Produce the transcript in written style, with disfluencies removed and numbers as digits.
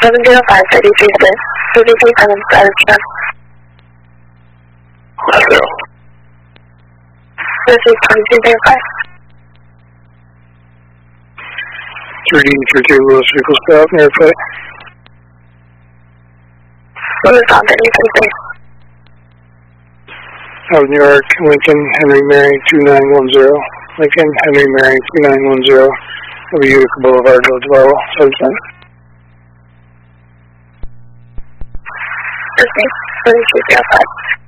705 33 direction. This is 2205. 3D32 Willis vehicle stop near foot. Willis on 33. Out of New York, Lincoln, Henry Mary 2910. Lincoln, Henry Mary 2910. Over Utica Boulevard, Hillsboro, 710. This is 2205.